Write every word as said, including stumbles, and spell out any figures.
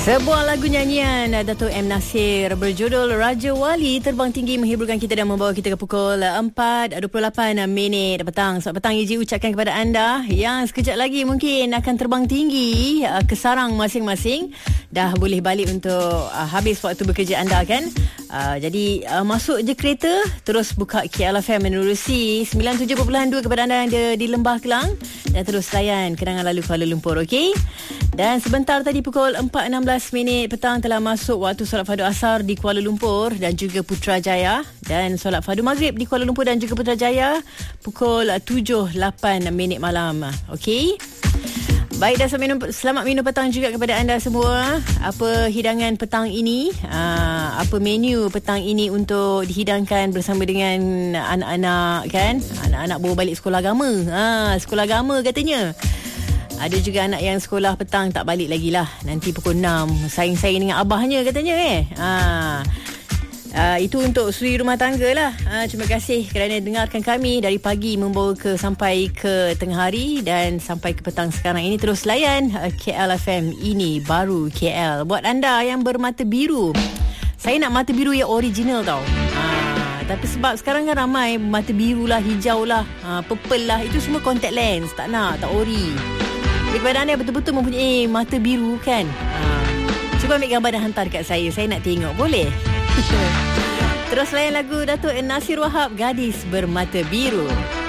Sebuah lagu nyanyian Dato' M. Nasir berjudul Raja Wali terbang tinggi menghiburkan kita dan membawa kita ke pukul empat dua puluh lapan minit petang. Selamat petang Iji ucapkan kepada anda yang sekejap lagi mungkin akan terbang tinggi uh, ke sarang masing-masing. Dah boleh balik untuk uh, habis waktu bekerja anda kan. Uh, jadi uh, masuk je kereta, terus buka K L F M menerusi sembilan puluh tujuh perpuluhan dua kepada anda yang ada di Lembah Kelang, dan terus layan kenangan lalu Kuala Lumpur, okey? Dan sebentar tadi pukul empat enam belas minit petang telah masuk waktu solat fardu asar di Kuala Lumpur dan juga Putrajaya, dan solat fardu maghrib di Kuala Lumpur dan juga Putrajaya pukul tujuh lapan minit malam. Okey. Baik, dan selamat minum, selamat minum petang juga kepada anda semua. Apa hidangan petang ini? Aa, apa menu petang ini untuk dihidangkan bersama dengan anak-anak kan? Anak-anak baru balik sekolah agama. Ha, sekolah agama katanya. Ada juga anak yang sekolah petang tak balik lagi lah. Nanti pukul enam saing-saing dengan abahnya katanya eh. Ha. Uh, itu untuk suri rumah tangga lah. Uh, terima kasih kerana dengarkan kami dari pagi membawa ke sampai ke tengah hari dan sampai ke petang sekarang ini. Terus layan uh, K L F M, ini baru K L. Buat anda yang bermata biru, saya nak mata biru yang original tau. Uh, tapi sebab sekarang kan ramai mata biru lah, hijau lah, uh, purple lah, itu semua contact lens. Tak nak, tak ori. Jadi kepada anda yang betul-betul mempunyai mata biru kan, uh, cuba ambil gambar dan hantar dekat saya. Saya nak tengok, boleh? Terus layan lagu Dato' M. Nasir Wahab, Gadis Bermata Biru.